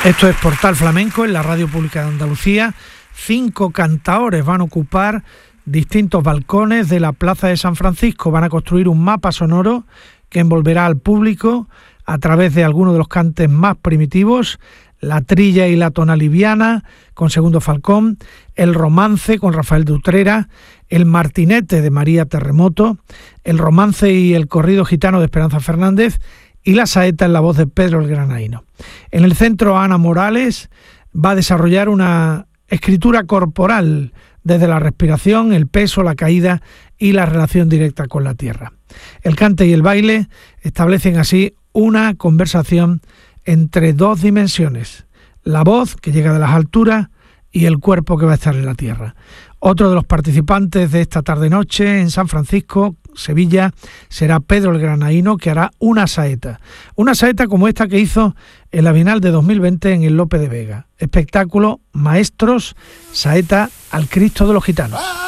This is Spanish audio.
Esto es Portal Flamenco en la Radio Pública de Andalucía. 5 cantaores van a ocupar distintos balcones de la Plaza de San Francisco. Van a construir un mapa sonoro que envolverá al público a través de algunos de los cantes más primitivos: la trilla y la tona liviana con Segundo Falcón, el romance con Rafael de Utrera, el martinete de María Terremoto, el romance y el corrido gitano de Esperanza Fernández y la saeta en la voz de Pedro el Granaíno. En el centro, Ana Morales va a desarrollar una escritura corporal desde la respiración, el peso, la caída y la relación directa con la tierra. El cante y el baile establecen así una conversación entre dos dimensiones: la voz, que llega de las alturas, y el cuerpo, que va a estar en la tierra. Otro de los participantes de esta tarde-noche en San Francisco, Sevilla, será Pedro el Granaíno, que hará una saeta como esta que hizo en la Bienal de 2020 en el Lope de Vega. Espectáculo Maestros, saeta al Cristo de los Gitanos.